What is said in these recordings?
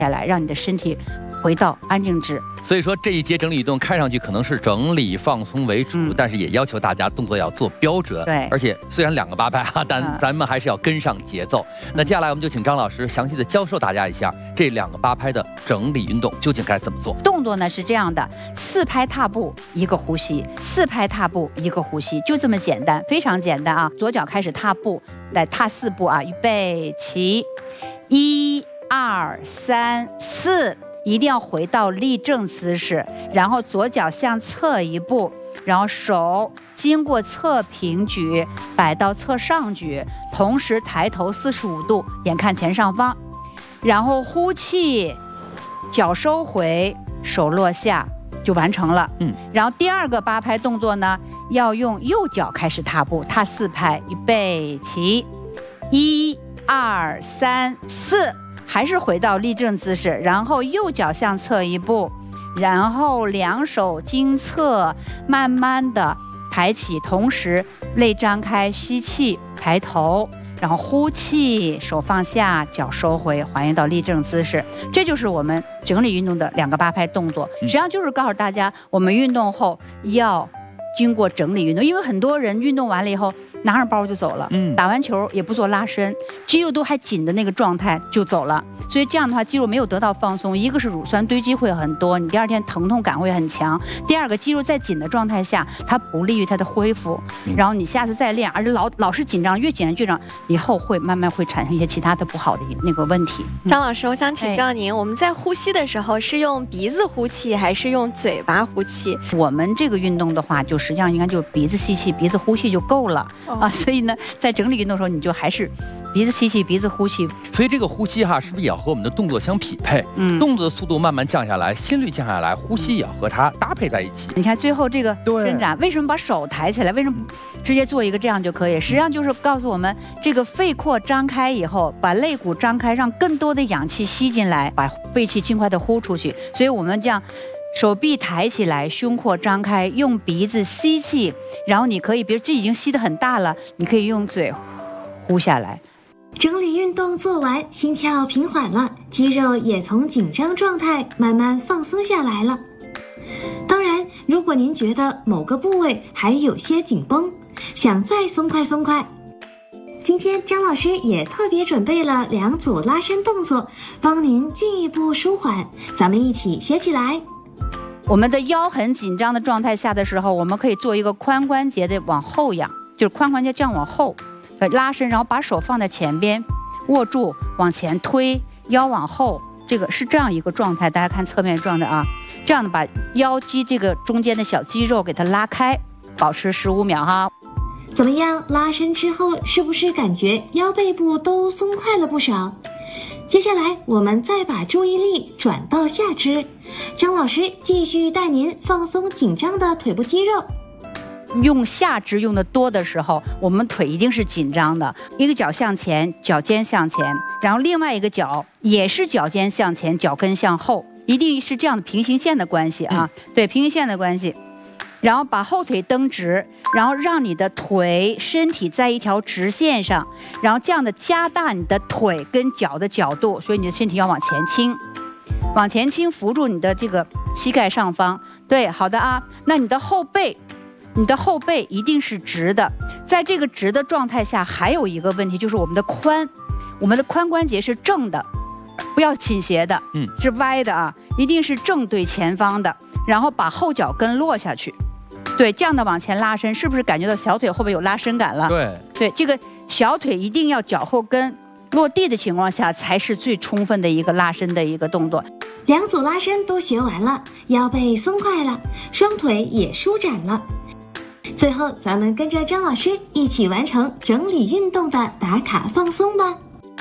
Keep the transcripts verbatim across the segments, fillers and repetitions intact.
下来，让你的身体回到安静值。 所以说这一节整理运动看上去可能是整理放松为主，嗯、但是也要求大家动作要做标准。 对， 而且虽然两个八拍哈，但咱们还是要跟上节奏。嗯、那接下来我们就请张老师详细的教授大家一下这两个八拍的整理运动究竟该怎么做。 动作呢是这样的：四拍踏步一个呼吸，四拍踏步一个呼吸，就这么简单，非常简单啊！左脚开始踏步，来踏四步啊，预备起，一二三四。一定要回到立正姿势，然后左脚向侧一步，然后手经过侧平举摆到侧上举，同时抬头四十五度，眼看前上方，然后呼气，脚收回，手落下，就完成了。嗯，然后第二个八拍动作呢，要用右脚开始踏步，踏四拍，预备起，一二三四。还是回到立正姿势，然后右脚向侧一步，然后两手经侧，慢慢的抬起，同时肋张开，吸气，抬头，然后呼气，手放下，脚收回，还原到立正姿势。这就是我们整理运动的两个八拍动作，实际上就是告诉大家，我们运动后要经过整理运动，因为很多人运动完了以后拿上包就走了，嗯，打完球也不做拉伸，肌肉都还紧的那个状态就走了，所以这样的话肌肉没有得到放松，一个是乳酸堆积会很多，你第二天疼痛感会很强，第二个肌肉在紧的状态下它不利于它的恢复，嗯、然后你下次再练，而且老老是紧张，越紧张越紧张，以后会慢慢会产生一些其他的不好的那个问题。 张老师，我想请教您，哎、我们在呼吸的时候是用鼻子呼气还是用嘴巴呼气？ 我们这个运动的话，就实际上应该就鼻子吸气，鼻子呼气就够了。啊，所以呢，在整理运动的时候，你就还是鼻子吸气，鼻子呼气。 所以这个呼吸哈，是不是也要和我们的动作相匹配？嗯，动作的速度慢慢降下来，心率降下来，呼吸也要和它搭配在一起。 你看最后这个伸展，为什么把手抬起来？为什么直接做一个这样就可以？实际上就是告诉我们，这个肺廓张开以后，把肋骨张开，让更多的氧气吸进来，把废气尽快的呼出去。所以我们这样。手臂抬起来，胸廓张开，用鼻子吸气，然后你可以，比如这已经吸得很大了，你可以用嘴呼下来。 整理运动做完，心跳平缓了，肌肉也从紧张状态慢慢放松下来了。当然，如果您觉得某个部位还有些紧绷，想再松快松快，今天张老师也特别准备了两组拉伸动作，帮您进一步舒缓，咱们一起学起来。 我们的腰很紧张的状态下的时候，我们可以做一个髋关节的往后仰，就是髋关节这样往后拉伸，然后把手放在前边握住，往前推，腰往后，这个是这样一个状态。大家看侧面状态啊，这样的把腰肌这个中间的小肌肉给它拉开，保持十五秒哈。 怎么样？拉伸之后是不是感觉腰背部都松快了不少？接下来我们再把注意力转到下肢，张老师继续带您放松紧张的腿部肌肉。 用下肢用的多的时候，我们腿一定是紧张的，一个脚向前，脚尖向前，然后另外一个脚也是脚尖向前，脚跟向后，一定是这样的平行线的关系啊，嗯、对，平行线的关系。然后把后腿蹬直，然后让你的腿身体在一条直线上，然后这样的加大你的腿跟脚的角度，所以你的身体要往前倾，往前倾，扶住你的这个膝盖上方。对，好的啊。那你的后背，你的后背一定是直的。在这个直的状态下，还有一个问题就是我们的髋，我们的髋关节是正的，不要倾斜的，嗯，是歪的啊，一定是正对前方的。然后把后脚跟落下去。对，这样的往前拉伸，是不是感觉到小腿后边有拉伸感了？ 对， 对，这个小腿一定要脚后跟落地的情况下，才是最充分的一个拉伸的一个动作。 两组拉伸都学完了，腰背松快了，双腿也舒展了。最后，咱们跟着张老师一起完成整理运动的打卡放松吧。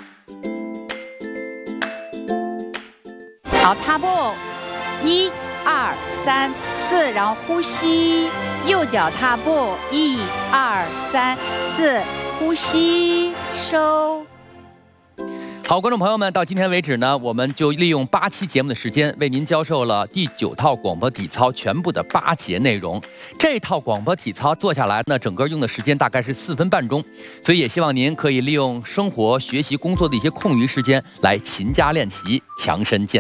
好，踏步，一、二、三、四，然后呼吸。右脚踏步，一、二、三、四，呼吸，收。 好，观众朋友们，到今天为止呢，我们就利用八期节目的时间，为您教授了第九套广播体操全部的八节内容。这套广播体操做下来呢，整个用的时间大概是四分半钟，所以也希望您可以利用生活、学习、工作的一些空余时间来勤加练习，强身健